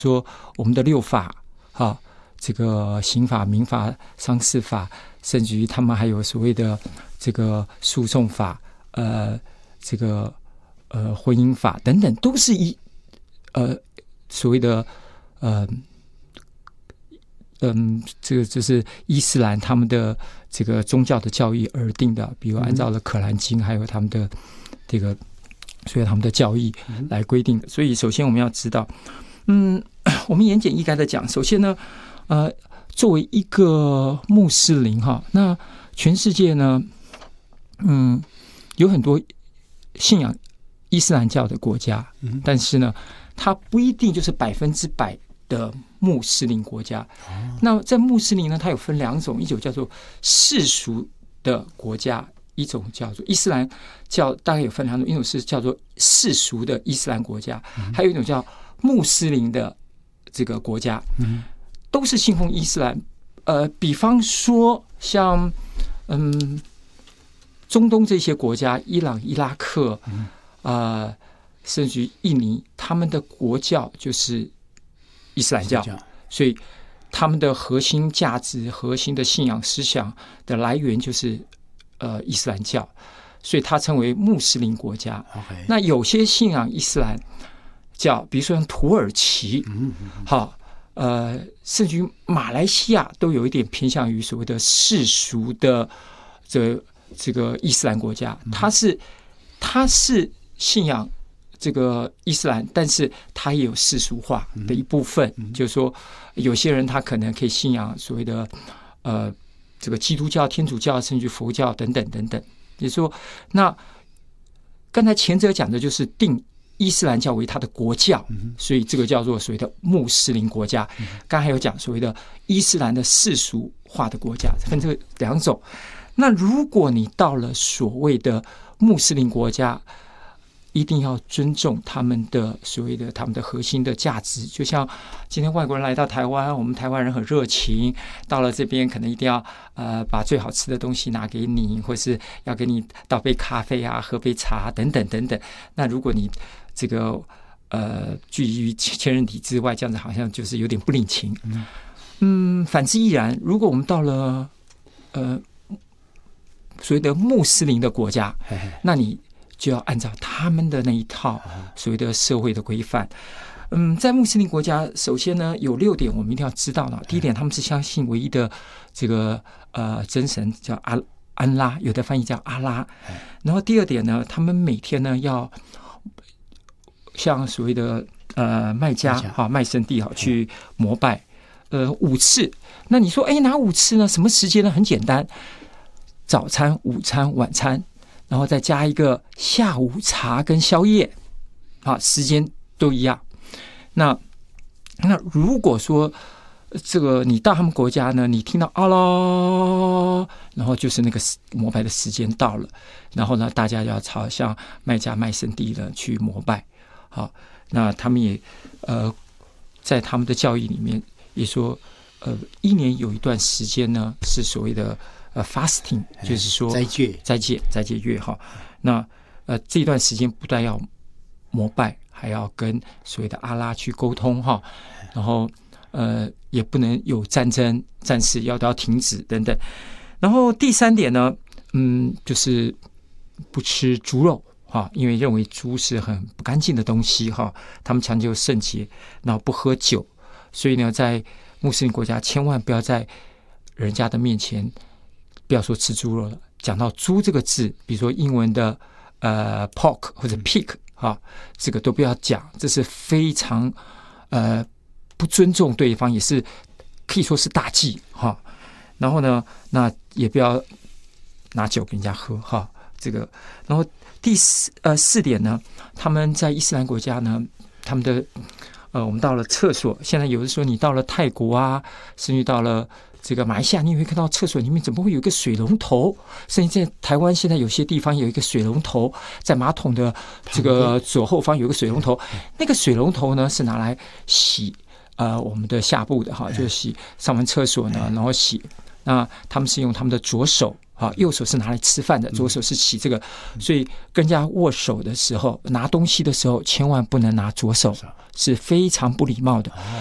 说我们的6法哈，这个刑法、民法、商事法，甚至于他们还有所谓的这个诉讼法，这个婚姻法等等，都是所谓的这个就是伊斯兰他们的这个宗教的教义而定的，比如按照了可兰经，还有他们的这个所以他们的教义来规定的。所以首先我们要知道，我们言简意赅的讲，首先呢，作为一个穆斯林哈，那全世界呢，有很多信仰伊斯兰教的国家，但是呢，它不一定就是100%的穆斯林国家。那在穆斯林呢，它有分2种，一种叫做世俗的国家，一种叫做伊斯兰教，大概有分2种，一种是叫做世俗的伊斯兰国家，还有一种叫穆斯林的这个国家，都是信奉伊斯兰。比方说像中东这些国家，伊朗、伊拉克，甚至于印尼，他们的国教就是伊斯兰教，所以他们的核心价值、核心的信仰思想的来源就是伊斯兰教，所以它称为穆斯林国家。那有些信仰伊斯兰教，比如说像土耳其，好，甚至于马来西亚都有一点偏向于所谓的世俗的这个伊斯兰国家，它是信仰这个伊斯兰，但是它也有世俗化的一部分，就是说有些人他可能可以信仰所谓的这个基督教、天主教，甚至佛教等等等等。也就是说，那刚才前者讲的就是定伊斯兰教为他的国教，所以这个叫做所谓的穆斯林国家。刚才还有讲所谓的伊斯兰的世俗化的国家，分这2种。那如果你到了所谓的穆斯林国家，一定要尊重他们的所谓的他们的核心的价值。就像今天外国人来到台湾，我们台湾人很热情，到了这边可能一定要把最好吃的东西拿给你，或是要给你倒杯咖啡啊，喝杯茶等等等等。那如果你这个拒于千人体之外，这样子好像就是有点不领情。反之亦然。如果我们到了所谓的穆斯林的国家，那你就要按照他们的那一套所谓的社会的规范。在穆斯林国家，首先呢有6点我们一定要知道呢。第一点，他们是相信唯一的这个真神叫安拉，有的翻译叫阿拉。然后第2点呢，他们每天呢要像所谓的麦加麦圣地去膜拜5次。那你说哪5次呢？什么时间呢？很简单，早餐、午餐、晚餐，然后再加一个下午茶跟宵夜，时间都一样。那如果说这个你到他们国家呢，你听到阿拉，然后就是那个膜拜的时间到了，然后呢，大家要朝向麦加麦圣地呢去膜拜。好，那他们也在他们的教义里面也说，1年有一段时间呢是所谓的fasting， 就是说斋戒月哈。那这段时间不但要膜拜，还要跟所谓的阿拉去沟通哈，然后也不能有战争、战事要停止等等。然后第3点呢，就是不吃猪肉哈，因为认为猪是很不干净的东西哈，他们强求圣洁，然后不喝酒，所以呢，在穆斯林国家千万不要在人家的面前，不要说吃猪肉了，讲到猪这个字，比如说英文的pork 或者 pig 这个都不要讲，这是非常不尊重对方，也是可以说是大忌哈。然后呢，那也不要拿酒给人家喝哈，这个。然后第4点呢，他们在伊斯兰国家呢，他们的我们到了厕所，现在有的时候你到了泰国啊，甚至到了这个马来西亚，你会看到厕所里面怎么会有一个水龙头？甚至在台湾，现在有些地方有一个水龙头，在马桶的这个左后方有一个水龙头，那个水龙头呢是拿来洗我们的下部的哈，就是洗上完厕所呢，然后洗。那他们是用他们的左手右手是拿来吃饭的，左手是洗这个，所以跟人家握手的时候，拿东西的时候，千万不能拿左手，是非常不礼貌的。